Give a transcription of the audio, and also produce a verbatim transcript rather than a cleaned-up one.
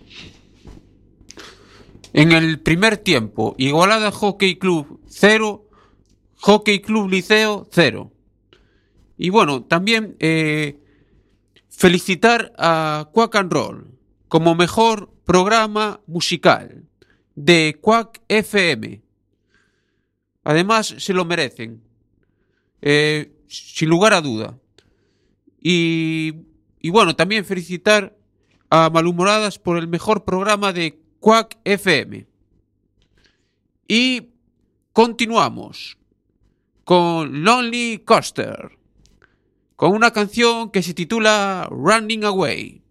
En el primer tiempo, Igualada Hockey Club cero, Hockey Club Liceo cero. Y bueno, también eh, felicitar a Quack and Roll como mejor programa musical de Quack F M. Además, se lo merecen, eh, sin lugar a duda. Y, y bueno, también felicitar a Malhumoradas por el mejor programa de Quack F M. Y continuamos con Lonely Coaster, con una canción que se titula Running Away.